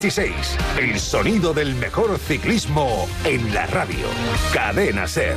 16. El sonido del mejor ciclismo en la radio. Cadena SER.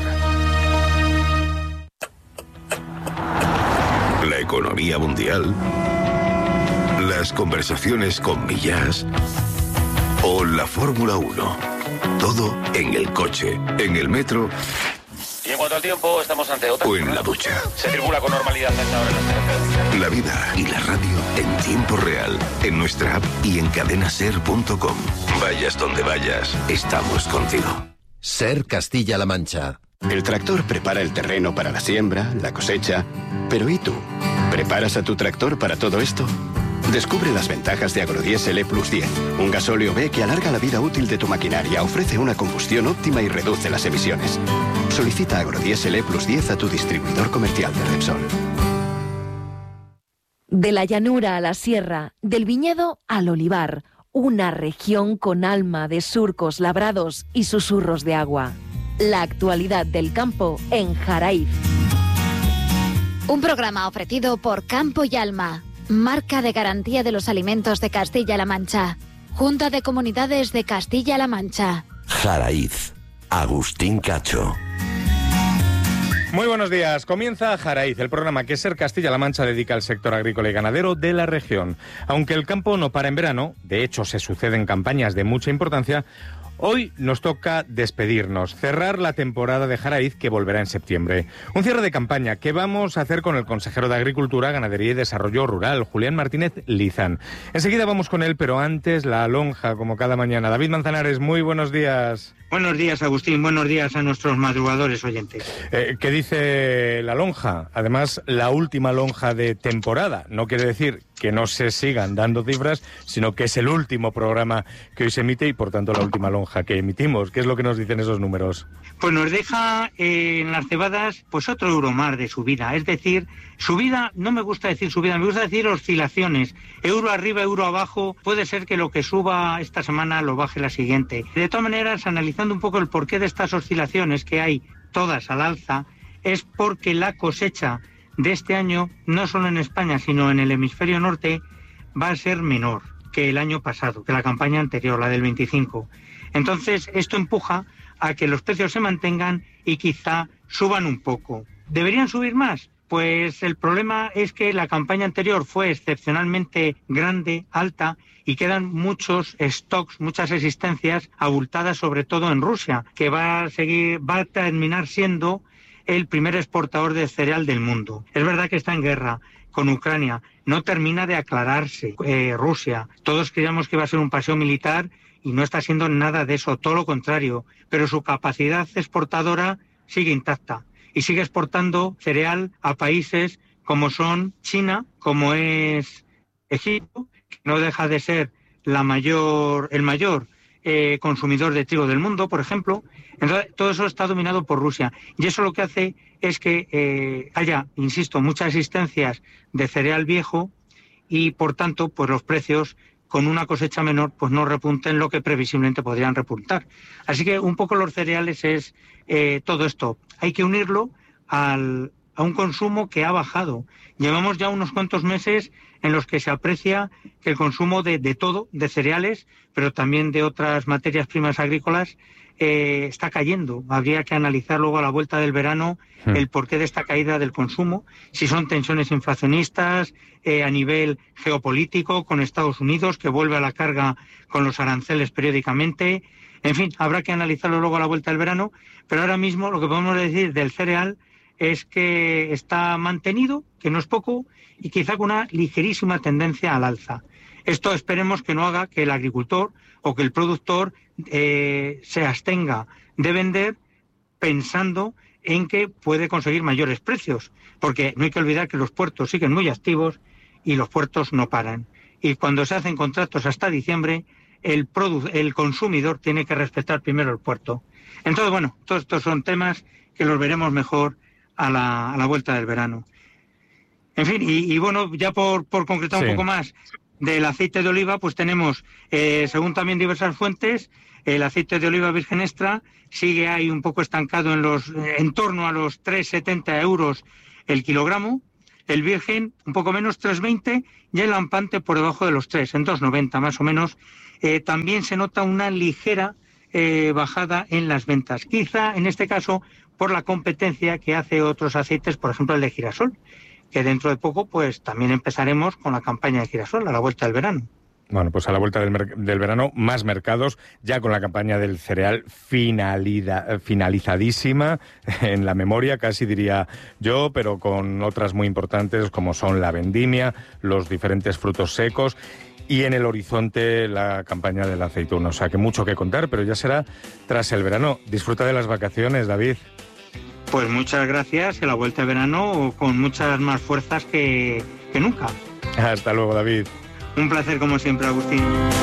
La economía mundial, las conversaciones con Millás o la Fórmula 1. Todo en el coche, en el metro. Y en cuanto al tiempo, estamos ante otra. O en la ducha. Se circula con normalidad a esta hora en las carreteras. La vida y la radio en tiempo real, en nuestra app y en cadenaser.com. Vayas donde vayas, estamos contigo. SER Castilla-La Mancha. El tractor prepara el terreno para la siembra, la cosecha. Pero ¿y tú? ¿Preparas a tu tractor para todo esto? Descubre las ventajas de Agrodiesel E+10, un gasóleo B que alarga la vida útil de tu maquinaria, ofrece una combustión óptima y reduce las emisiones. Solicita Agrodiesel E+10 a tu distribuidor comercial de Repsol. De la llanura a la sierra, del viñedo al olivar, una región con alma de surcos labrados y susurros de agua. La actualidad del campo en Jaraíz. Un programa ofrecido por Campo y Alma, marca de garantía de los alimentos de Castilla-La Mancha. Junta de Comunidades de Castilla-La Mancha. Jaraíz. Agustín Cacho. Muy buenos días. Comienza Jaraíz, el programa que SER Castilla-La Mancha dedica al sector agrícola y ganadero de la región. Aunque el campo no para en verano, de hecho se suceden campañas de mucha importancia, hoy nos toca despedirnos, cerrar la temporada de Jaraíz que volverá en septiembre. Un cierre de campaña que vamos a hacer con el consejero de Agricultura, Ganadería y Desarrollo Rural, Julián Martínez Lizán. Enseguida vamos con él, pero antes la lonja, como cada mañana. David Manzanares, muy buenos días. Buenos días, Agustín. Buenos días a nuestros madrugadores oyentes. ¿Qué dice la lonja? Además, la última lonja de temporada. No quiere decir que no se sigan dando cifras, sino que es el último programa que hoy se emite y, por tanto, la última lonja que emitimos. ¿Qué es lo que nos dicen esos números? Pues nos deja en las cebadas pues otro euro más de subida. Es decir, subida, no me gusta decir subida, me gusta decir oscilaciones. Euro arriba, euro abajo. Puede ser que lo que suba esta semana lo baje la siguiente. De todas maneras, analizando un poco el porqué de estas oscilaciones que hay todas al alza, es porque la cosecha de este año, no solo en España, sino en el hemisferio norte, va a ser menor que el año pasado, que la campaña anterior, la del 25. Entonces, esto empuja a que los precios se mantengan y quizá suban un poco. ¿Deberían subir más? Pues el problema es que la campaña anterior fue excepcionalmente grande, alta, y quedan muchos stocks, muchas existencias abultadas, sobre todo en Rusia, que va a terminar siendo el primer exportador de cereal del mundo. Es verdad que está en guerra con Ucrania, no termina de aclararse Rusia. Todos creíamos que iba a ser un paseo militar y no está siendo nada de eso, todo lo contrario, pero su capacidad exportadora sigue intacta y sigue exportando cereal a países como son China, como es Egipto, que no deja de ser el mayor consumidor de trigo del mundo, por ejemplo. Entonces, todo eso está dominado por Rusia. Y eso lo que hace es que haya, insisto, muchas existencias de cereal viejo y, por tanto, pues los precios con una cosecha menor pues no repunten lo que previsiblemente podrían repuntar. Así que un poco los cereales es todo esto. Hay que unirlo a un consumo que ha bajado. Llevamos ya unos cuantos meses en los que se aprecia que el consumo de todo, de cereales, pero también de otras materias primas agrícolas, está cayendo. Habría que analizar luego a la vuelta del verano el porqué de esta caída del consumo, si son tensiones inflacionistas a nivel geopolítico con Estados Unidos, que vuelve a la carga con los aranceles periódicamente. En fin, habrá que analizarlo luego a la vuelta del verano, pero ahora mismo lo que podemos decir del cereal es que está mantenido, que no es poco, y quizá con una ligerísima tendencia al alza. Esto esperemos que no haga que el agricultor o que el productor se abstenga de vender pensando en que puede conseguir mayores precios, porque no hay que olvidar que los puertos siguen muy activos y los puertos no paran. Y cuando se hacen contratos hasta diciembre, el consumidor tiene que respetar primero el puerto. Entonces, bueno, todos estos son temas que los veremos mejor a la vuelta del verano. En fin, y bueno, ya por concretar un poco más del aceite de oliva, pues tenemos, según también diversas fuentes, el aceite de oliva virgen extra sigue ahí un poco estancado en torno a los 3,70 euros el kilogramo. El virgen un poco menos, 3,20, y el lampante por debajo de los 3, en 2,90 más o menos. También se nota una ligera bajada en las ventas, quizá en este caso por la competencia que hace otros aceites, por ejemplo el de girasol, que dentro de poco pues también empezaremos con la campaña de girasol a la vuelta del verano. Bueno, pues a la vuelta del verano, más mercados, ya con la campaña del cereal finalizadísima, en la memoria, casi diría yo, pero con otras muy importantes como son la vendimia, los diferentes frutos secos y en el horizonte la campaña del aceituno. O sea, que mucho que contar, pero ya será tras el verano. Disfruta de las vacaciones, David. Pues muchas gracias, y a la vuelta de verano con muchas más fuerzas que nunca. Hasta luego, David. Un placer como siempre, Agustín.